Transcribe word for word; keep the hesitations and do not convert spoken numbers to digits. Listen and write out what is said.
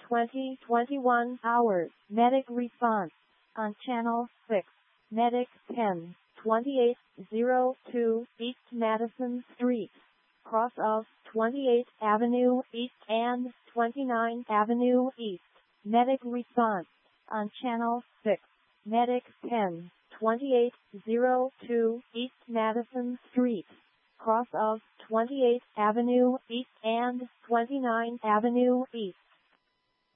twenty twenty-one hours. Medic response on Channel six. Medic ten twenty-eight oh two East Madison Street, cross of twenty-eighth Avenue East and twenty-ninth Avenue East. Medic response on Channel six. Medic ten twenty-eight oh two East Madison Street, cross of twenty-eighth Avenue East and twenty-ninth Avenue East.